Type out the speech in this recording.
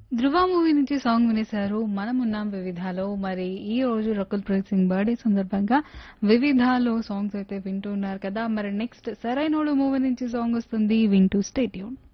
ధృవ movie నుంచి song వినేశారు. మనమున్నాం వివిధాలో. మరి ఈ రోజు రకుల్ ప్రీత్ సింగ్ బర్త్డే సందర్భంగా వివిధాలో సాంగ్స్ అయితే వింటూ ఉన్నారు కదా. మరి నెక్స్ట్ సరైనోడు మూవీ నుంచి సాంగ్ వస్తుంది. వింటూ స్టే ట్యూన్.